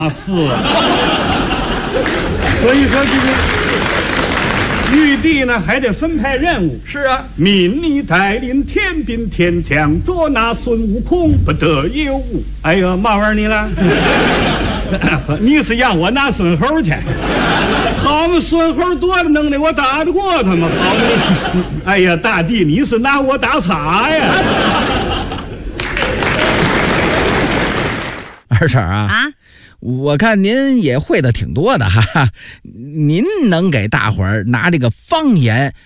是啊。所以说这个玉帝呢还得分派任务。 是啊， 命你带领天兵天将捉拿孙悟空，不得有误。哎呀，嘛玩意儿你了？你是让我拿孙猴去？好嘛，孙猴多了能耐，我打得过他吗？好嘛，哎呀，大弟，你是拿我打岔呀？ 二婶啊，我看您也会的挺多的哈，您能给大伙儿拿这个方言